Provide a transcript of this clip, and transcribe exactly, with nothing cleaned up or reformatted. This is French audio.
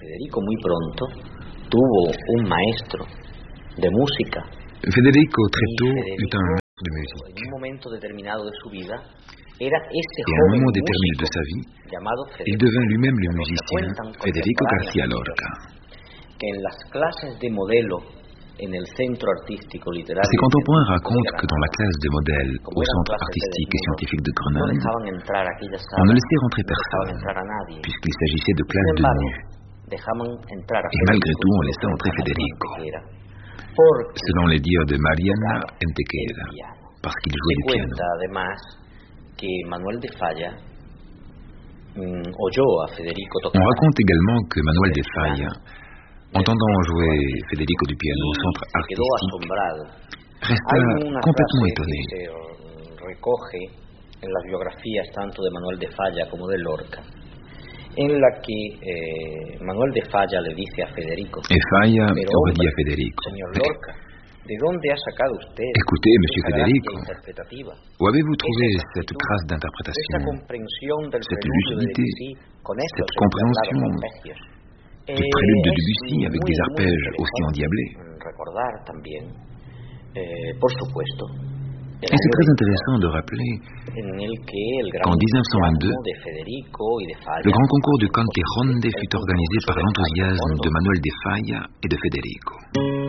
Federico muy pronto tuvo un maestro de música. Federico très tôt eut un maître de musique. En un momento determinado de su vida, era ese Et à un moment joven déterminé de músico sa vie, llamado il Federico, devint lui-même le que nos musicien cuentan Federico García contemporáneos, Lorca. que en las clases de modelo en el Centro Artístico Literario Ses contemporains Científico de racontent que dans la Granada, classe de modèles como au eran Centre clases de artistique et desnudos, scientifique de no Grenade, dejaban entrar a aquella on sala, ne laissait rentrer no dejaban personne, entrar a nadie. puisqu'il s'agissait de Sin classes de embargo, nus. dejaban entrar a Et malgré Federico, tout, on lo laissait entrer cuenta Federico, Mariana Antequera, porque selon les dires de Mariana tocaba Antequera, el piano. parce qu'il Se jouait du piano. cuenta además que Manuel de Falla mm, oyó a Federico tocar. On raconte également que Manuel de Falla, entendant jouer Federico du piano au centre se quedó artistique, asombrado. resta Hay una complètement frase étonné. que se recoge en las biografías tanto de Manuel de Falla como de Lorca, en la que eh, Manuel de Falla le dice a Federico, Et Falla pero aurait dit hombre, à Federico, señor mais Lorca, ¿de dónde ha sacado usted écoutez, monsieur esa Federico, gracia interpretativa? où avez-vous trouvé Esa cette exactitud, trace esa d'interprétation, comprensión del cette preludio de lucidité, Debussy con estos cette compréhension endiablados arpegios? du prélude de Eh, Debussy es avec muy, des muy arpèges aussi interesante endiablés? recordar también, eh, por supuesto, el Et c'est año très veintidós, intéressant de rappeler en el que el gran qu'en dix-neuf cent vingt-deux, entusiasmo de Federico y de Falla, le grand concours de por Cante supuesto, Ronde el fut concurso organisé par del l'enthousiasme Alto de Manuel de Falla et de Federico.